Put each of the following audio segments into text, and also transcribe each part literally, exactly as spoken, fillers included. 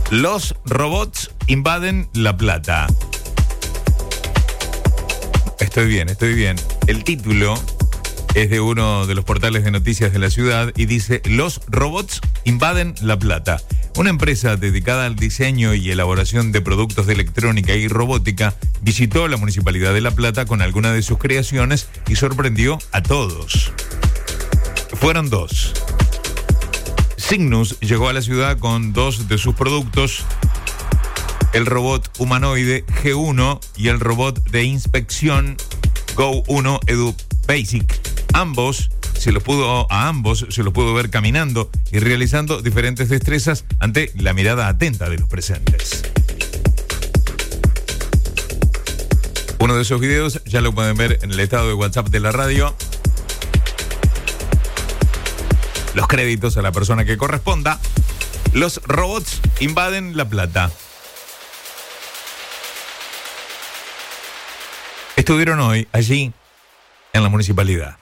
Los robots invaden La Plata. Estoy bien, estoy bien. El título es de uno de los portales de noticias de la ciudad y dice: los robots invaden La Plata. Una empresa dedicada al diseño y elaboración de productos de electrónica y robótica visitó la Municipalidad de La Plata con alguna de sus creaciones y sorprendió a todos. Fueron dos. Cygnus llegó a la ciudad con dos de sus productos: el robot humanoide G uno y el robot de inspección Go uno Edu Basic. Ambos se los pudo, a ambos se los pudo ver caminando y realizando diferentes destrezas ante la mirada atenta de los presentes. Uno de esos videos ya lo pueden ver en el estado de WhatsApp de la radio. Los créditos a la persona que corresponda. Los robots invaden La Plata. Estuvieron hoy allí en la municipalidad.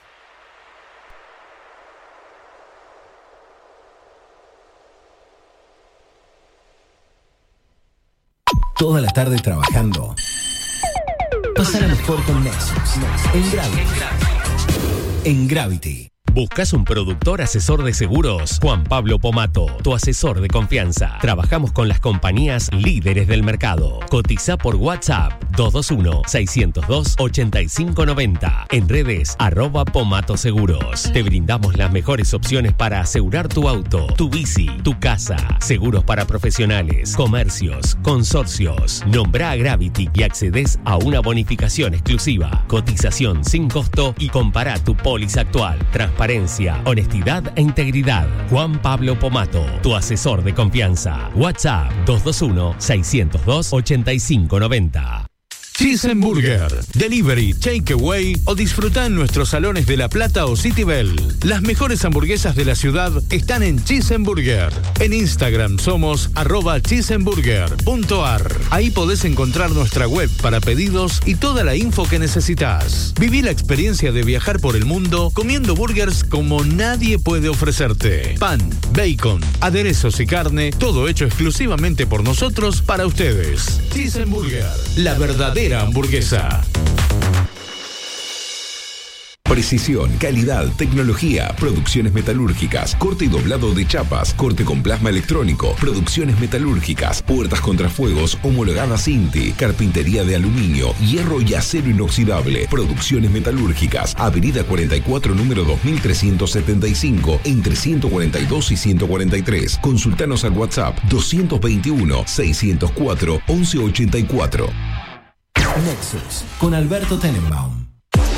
Toda la tarde trabajando. Pasar mejor con Nexus. En Gravity. En Gravity. ¿Buscas un productor asesor de seguros? Juan Pablo Pomato, tu asesor de confianza. Trabajamos con las compañías líderes del mercado. Cotiza por WhatsApp dos dos uno, seis cero dos, ocho cinco nueve cero. En redes, arroba Pomato Seguros. Te brindamos las mejores opciones para asegurar tu auto, tu bici, tu casa. Seguros para profesionales, comercios, consorcios. Nombra a Gravity y accedes a una bonificación exclusiva. Cotización sin costo y compara tu póliza actual. Transparencia, honestidad e integridad. Juan Pablo Pomato, tu asesor de confianza. WhatsApp dos dos uno, seis cero dos, ocho cinco nueve cero. Cheeseburger, delivery, takeaway o disfruta en nuestros salones de La Plata o City Bell. Las mejores hamburguesas de la ciudad están en Cheeseburger. En Instagram somos arroba cheeseburger.ar. Ahí podés encontrar nuestra web para pedidos y toda la info que necesitas. Viví la experiencia de viajar por el mundo comiendo burgers como nadie puede ofrecerte. Pan, bacon, aderezos y carne, todo hecho exclusivamente por nosotros para ustedes. Cheeseburger, la verdadera hamburguesa. Precisión, calidad, tecnología, producciones metalúrgicas, corte y doblado de chapas, corte con plasma electrónico, producciones metalúrgicas, puertas contrafuegos homologadas INTI, carpintería de aluminio, hierro y acero inoxidable, producciones metalúrgicas, Avenida cuarenta y cuatro, número dos mil trescientos setenta y cinco, entre ciento cuarenta y dos y ciento cuarenta y tres. Consultanos al WhatsApp dos dos uno, seis cero cuatro, once ochenta y cuatro. Nexus con Alberto Tenenbaum.